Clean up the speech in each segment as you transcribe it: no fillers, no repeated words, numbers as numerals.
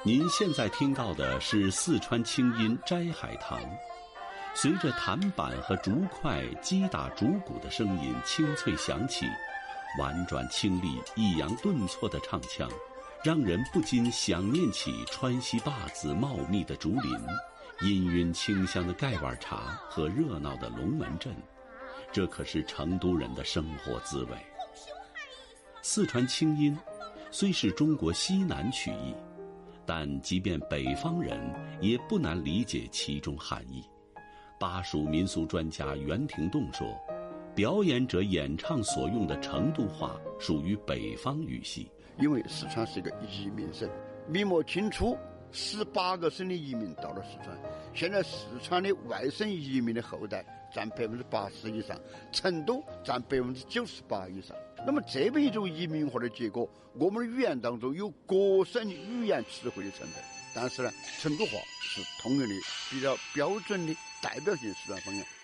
您现在听到的是四川清音斋海棠，随着弹板和竹块击打竹鼓的声音清脆响起，婉转清丽、抑扬顿挫的唱腔，让人不禁想念起川西坝子茂密的竹林、氤氲清香的盖碗茶和热闹的龙门阵。这可是成都人的生活滋味。四川清音虽是中国西南曲艺，但即便北方人也不难理解其中含义。巴蜀民俗专家袁廷栋说，表演者演唱所用的成都话属于北方语系。 因为四川是一个移民省，明末清初18个省的移民到了四川，现在四川的外省移民的后代占80%以上，成都占98%以上。那么这么一种移民化的结果，我们的语言当中有各省语言词汇的成分，但是呢，成都话是通用的、比较标准的代表性四川方言。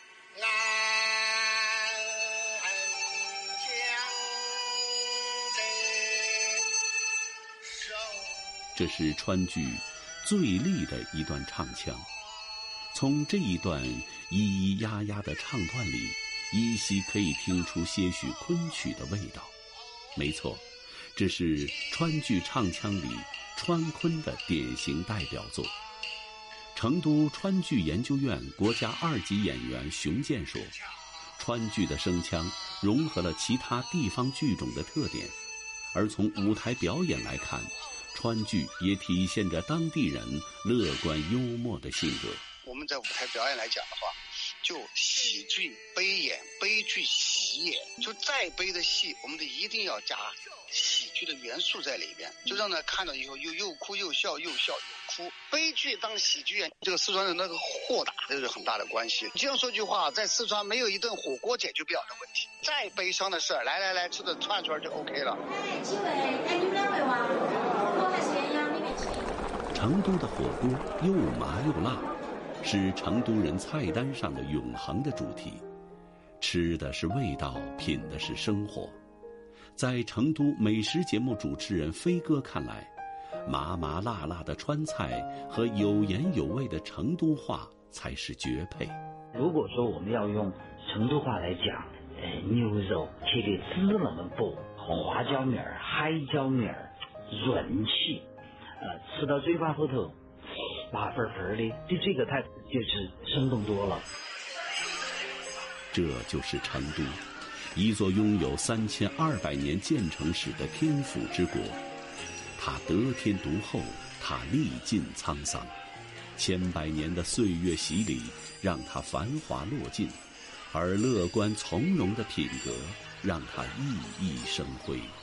这是川剧最丽的一段唱腔，从这一段咿咿呀呀的唱段里，依稀可以听出些许昆曲的味道。没错，这是川剧唱腔里川昆的典型代表作。成都川剧研究院国家2级演员熊健说，川剧的声腔融合了其他地方剧种的特点，而从舞台表演来看，川剧也体现着当地人乐观幽默的性格。 我们在舞台表演来讲的话，就喜剧悲演，悲剧喜演，就再悲的戏，我们得一定要加喜剧的元素在里边，就让他看到以后又哭又笑，又笑又哭。悲剧当喜剧演，这个四川人那个豁达这是很大的关系。这样说句话，在四川没有一顿火锅解决不了的问题，再悲伤的事儿，来吃的串串就 OK 了。 几位，你们2位哇？火锅还是鸳鸯里面请。 成都的火锅又麻又辣，是成都人菜单上的永恒的主题。吃的是味道，品的是生活。在成都美食节目主持人飞哥看来，麻麻辣辣的川菜和有盐有味的成都话才是绝配。 如果说我们要用成都话来讲，牛肉切得滋那么薄，花椒面儿、海椒面儿，润气，吃到嘴巴后头辣粉粉的，这个它就是生动多了。 这就是成都，一座拥有3200年建成史的天府之国。它得天独厚，它历尽沧桑，千百年的岁月洗礼让它繁华落尽，而乐观从容的品格让它熠熠生辉。